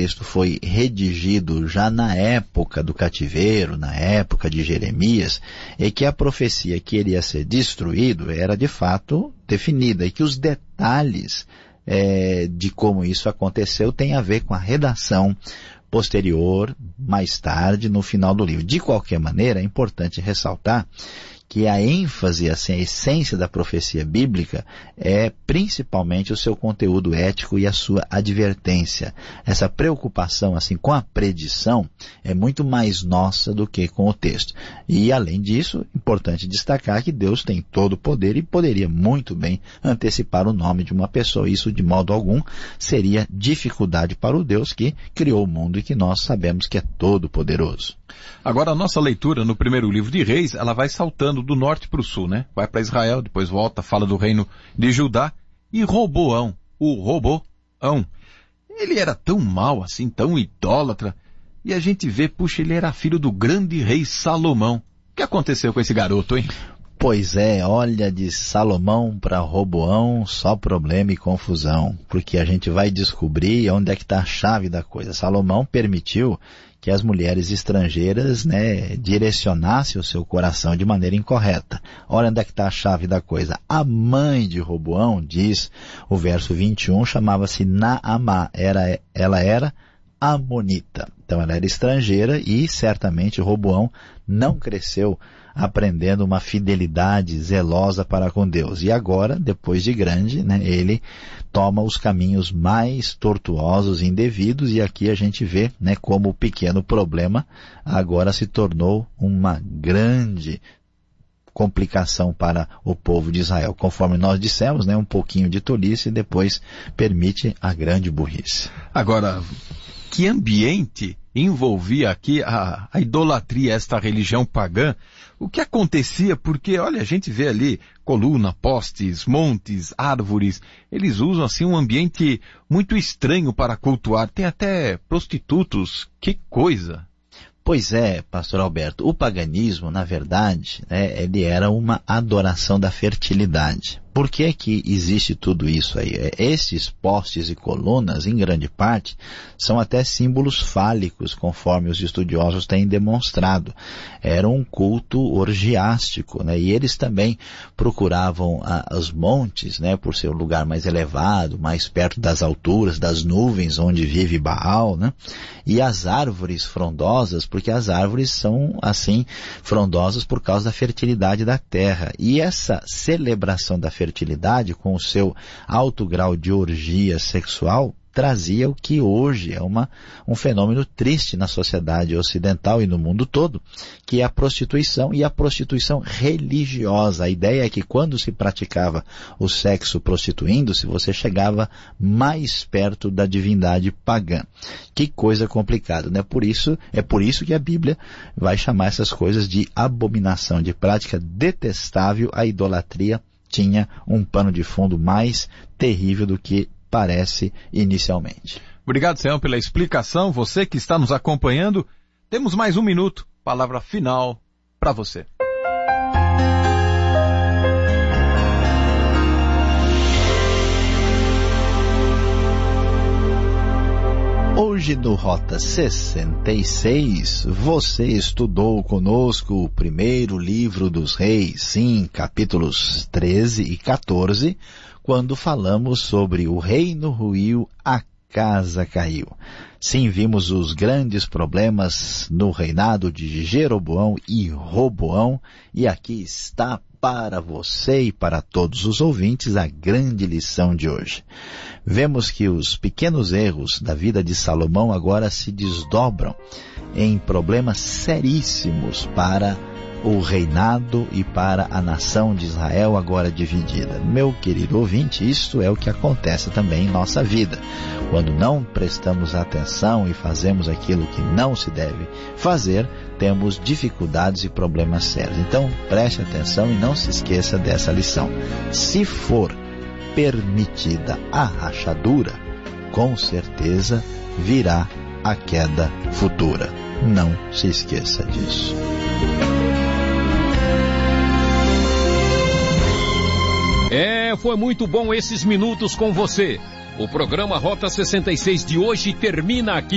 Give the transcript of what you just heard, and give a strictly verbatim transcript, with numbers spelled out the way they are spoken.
texto foi redigido já na época do cativeiro, na época de Jeremias, é que a profecia que ele ia ser destruído era de fato definida e que os detalhes é, de como isso aconteceu tem a ver com a redação posterior, mais tarde, no final do livro. De qualquer maneira, é importante ressaltar que a ênfase, assim, a essência da profecia bíblica é principalmente o seu conteúdo ético e a sua advertência. Essa preocupação, assim, com a predição é muito mais nossa do que com o texto. E, além disso, importante destacar que Deus tem todo o poder e poderia muito bem antecipar o nome de uma pessoa. Isso, de modo algum, seria dificuldade para o Deus que criou o mundo e que nós sabemos que é todo poderoso. Agora, a nossa leitura no primeiro livro de Reis, ela vai saltando do norte para o sul, né? Vai para Israel, depois volta, fala do reino de Judá. E Roboão, o Roboão, ele era tão mau assim, tão idólatra. E a gente vê, puxa, ele era filho do grande rei Salomão. O que aconteceu com esse garoto, hein? Pois é, olha, de Salomão para Roboão, só problema e confusão, porque a gente vai descobrir onde é que está a chave da coisa. Salomão permitiu que as mulheres estrangeiras, né, direcionassem o seu coração de maneira incorreta. Olha onde é que está a chave da coisa. A mãe de Roboão, diz o verso vinte e um, chamava-se Naamá, era, ela era amonita. Então ela era estrangeira e certamente Roboão não cresceu aprendendo uma fidelidade zelosa para com Deus. E agora, depois de grande, né, ele toma os caminhos mais tortuosos e indevidos, e aqui a gente vê, né, como o pequeno problema agora se tornou uma grande complicação para o povo de Israel. Conforme nós dissemos, né, um pouquinho de tolice e depois permite a grande burrice. Agora, que ambiente envolvia aqui a, a idolatria, esta religião pagã? O que acontecia? Porque, olha, a gente vê ali coluna, postes, montes, árvores. Eles usam, assim, um ambiente muito estranho para cultuar. Tem até prostitutos. Que coisa! Pois é, pastor Alberto, o paganismo, na verdade, né, ele era uma adoração da fertilidade. Por que que existe tudo isso aí? Esses postes e colunas, em grande parte, são até símbolos fálicos, conforme os estudiosos têm demonstrado. Era um culto orgiástico, né? E eles também procuravam a, os montes, né, por ser um lugar mais elevado, mais perto das alturas, das nuvens onde vive Baal, né? E as árvores frondosas, porque as árvores são, assim, frondosas por causa da fertilidade da terra. E essa celebração da fertilidade fertilidade, com o seu alto grau de orgia sexual, trazia o que hoje é uma, um fenômeno triste na sociedade ocidental e no mundo todo, que é a prostituição e a prostituição religiosa. A ideia é que quando se praticava o sexo prostituindo-se, você chegava mais perto da divindade pagã. Que coisa complicada, né? Por isso, é por isso que a Bíblia vai chamar essas coisas de abominação, de prática detestável. A idolatria tinha um pano de fundo mais terrível do que parece inicialmente. Obrigado, Senhor, pela explicação. Você que está nos acompanhando, temos mais um minuto. Palavra final para você. Hoje no Rota sessenta e seis, você estudou conosco o primeiro livro dos Reis, sim, capítulos treze e quatorze, quando falamos sobre o reino ruiu, a casa caiu. Sim, vimos os grandes problemas no reinado de Jeroboão e Roboão, e aqui está para você e para todos os ouvintes a grande lição de hoje. Vemos que os pequenos erros da vida de Salomão agora se desdobram em problemas seríssimos para o reinado e para a nação de Israel agora dividida. Meu querido ouvinte, isto é o que acontece também em nossa vida. Quando não prestamos atenção e fazemos aquilo que não se deve fazer, temos dificuldades e problemas sérios. Então, preste atenção e não se esqueça dessa lição. Se for permitida a rachadura, com certeza virá a queda futura. Não se esqueça disso. É, foi muito bom esses minutos com você. O programa Rota sessenta e seis de hoje termina aqui.